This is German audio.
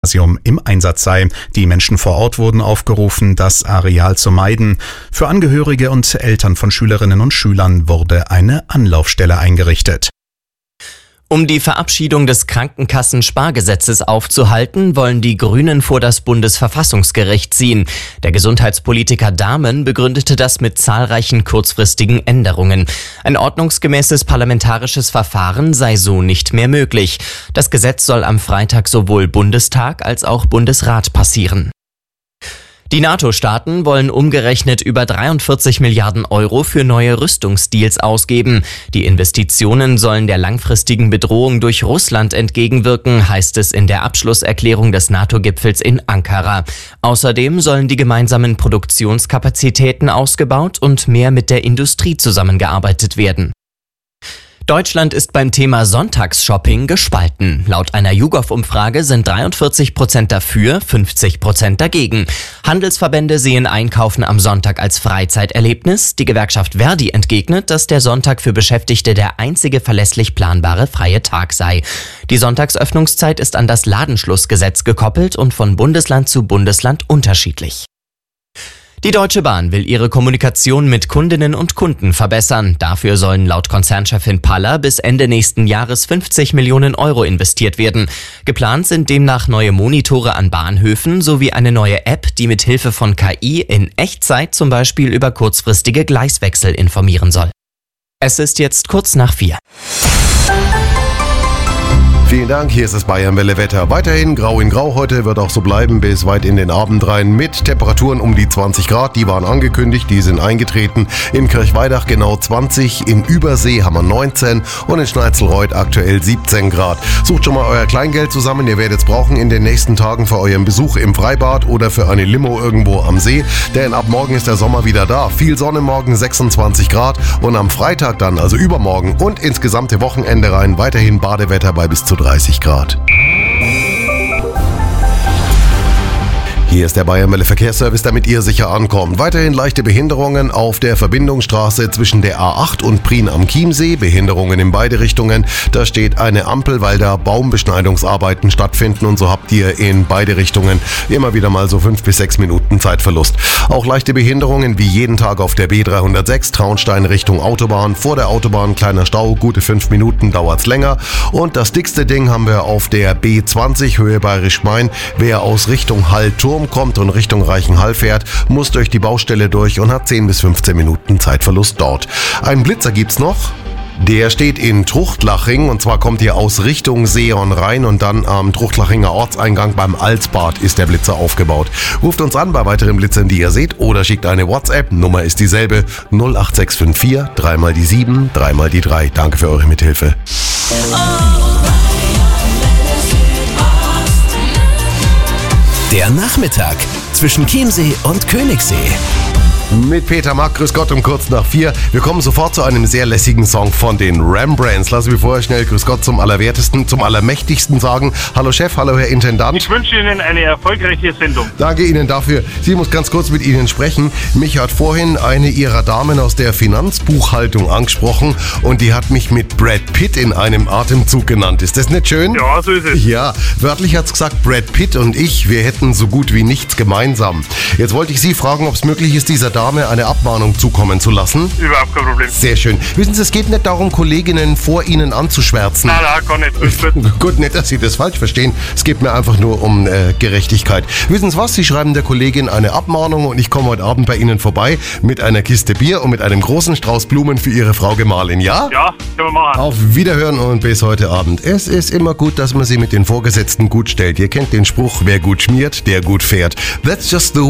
Im Einsatz sei. Die Menschen vor Ort wurden aufgerufen, das Areal zu meiden. Für Angehörige und Eltern von Schülerinnen und Schülern wurde eine Anlaufstelle eingerichtet. Um die Verabschiedung des Krankenkassenspargesetzes aufzuhalten, wollen die Grünen vor das Bundesverfassungsgericht ziehen. Der Gesundheitspolitiker Dahmen begründete das mit zahlreichen kurzfristigen Änderungen. Ein ordnungsgemäßes parlamentarisches Verfahren sei so nicht mehr möglich. Das Gesetz soll am Freitag sowohl Bundestag als auch Bundesrat passieren. Die NATO-Staaten wollen umgerechnet über 43 Milliarden Euro für neue Rüstungsdeals ausgeben. Die Investitionen sollen der langfristigen Bedrohung durch Russland entgegenwirken, heißt es in der Abschlusserklärung des NATO-Gipfels in Ankara. Außerdem sollen die gemeinsamen Produktionskapazitäten ausgebaut und mehr mit der Industrie zusammengearbeitet werden. Deutschland ist beim Thema Sonntagsshopping gespalten. Laut einer YouGov-Umfrage sind 43% dafür, 50% dagegen. Handelsverbände sehen Einkaufen am Sonntag als Freizeiterlebnis. Die Gewerkschaft Verdi entgegnet, dass der Sonntag für Beschäftigte der einzige verlässlich planbare freie Tag sei. Die Sonntagsöffnungszeit ist an das Ladenschlussgesetz gekoppelt und von Bundesland zu Bundesland unterschiedlich. Die Deutsche Bahn will ihre Kommunikation mit Kundinnen und Kunden verbessern. Dafür sollen laut Konzernchefin Paller bis Ende nächsten Jahres 50 Millionen Euro investiert werden. Geplant sind demnach neue Monitore an Bahnhöfen sowie eine neue App, die mit Hilfe von KI in Echtzeit zum Beispiel über kurzfristige Gleiswechsel informieren soll. Es ist jetzt kurz nach 4. Vielen Dank, hier ist das Bayern-Welle Wetter. Weiterhin grau in grau, heute wird auch so bleiben bis weit in den Abend rein mit Temperaturen um die 20 Grad. Die waren angekündigt, die sind eingetreten. In Kirchweidach genau 20, in Übersee haben wir 19 und in Schneizelreuth aktuell 17 Grad. Sucht schon mal euer Kleingeld zusammen, ihr werdet es brauchen in den nächsten Tagen für euren Besuch im Freibad oder für eine Limo irgendwo am See. Denn ab morgen ist der Sommer wieder da. Viel Sonne morgen, 26 Grad und am Freitag dann, also übermorgen und ins gesamte Wochenende rein, weiterhin Badewetter bei bis zu 30 Grad. Hier ist der Bayern-Welle Verkehrsservice, damit ihr sicher ankommt. Weiterhin leichte Behinderungen auf der Verbindungsstraße zwischen der A8 und Prien am Chiemsee. Behinderungen in beide Richtungen. Da steht eine Ampel, weil da Baumbeschneidungsarbeiten stattfinden und so habt ihr in beide Richtungen immer wieder mal so 5 bis 6 Minuten Zeitverlust. Auch leichte Behinderungen wie jeden Tag auf der B306 Traunstein Richtung Autobahn. Vor der Autobahn kleiner Stau, gute 5 Minuten dauert's länger. Und das dickste Ding haben wir auf der B20 Höhe Bayerisch-Main. Wer aus Richtung Hall-Turm kommt und Richtung Reichenhall fährt, muss durch die Baustelle durch und hat 10 bis 15 Minuten Zeitverlust dort. Einen Blitzer gibt's noch. Der steht in Truchtlaching und zwar kommt ihr aus Richtung Seeon rein und dann am Truchtlachinger Ortseingang beim Alsbad ist der Blitzer aufgebaut. Ruft uns an bei weiteren Blitzern, die ihr seht oder schickt eine WhatsApp. Nummer ist dieselbe 08654 3 mal die 7 3 mal die 3. Danke für eure Mithilfe. Der Nachmittag zwischen Chiemsee und Königssee. Mit Peter Mack, grüß Gott um kurz nach 4. Wir kommen sofort zu einem sehr lässigen Song von den Rembrandts. Lass mich vorher schnell grüß Gott zum Allerwertesten, zum Allermächtigsten sagen. Hallo Chef, hallo Herr Intendant. Ich wünsche Ihnen eine erfolgreiche Sendung. Danke Ihnen dafür. Sie muss ganz kurz mit Ihnen sprechen. Mich hat vorhin eine Ihrer Damen aus der Finanzbuchhaltung angesprochen und die hat mich mit Brad Pitt in einem Atemzug genannt. Ist das nicht schön? Ja, so ist es. Ja, wörtlich hat's gesagt, Brad Pitt und ich, wir hätten so gut wie nichts gemeinsam. Jetzt wollte ich Sie fragen, ob es möglich ist, dieser Dame eine Abmahnung zukommen zu lassen. Überhaupt kein Problem. Sehr schön. Wissen Sie, es geht nicht darum, Kolleginnen vor Ihnen anzuschwärzen. Nein, gar nicht. Gut, nicht, dass Sie das falsch verstehen. Es geht mir einfach nur um Gerechtigkeit. Wissen Sie was? Sie schreiben der Kollegin eine Abmahnung und ich komme heute Abend bei Ihnen vorbei mit einer Kiste Bier und mit einem großen Strauß Blumen für Ihre Frau Gemahlin, ja? Ja, können wir machen. Auf Wiederhören und bis heute Abend. Es ist immer gut, dass man sie mit den Vorgesetzten gut stellt. Ihr kennt den Spruch, wer gut schmiert, der gut fährt. That's just the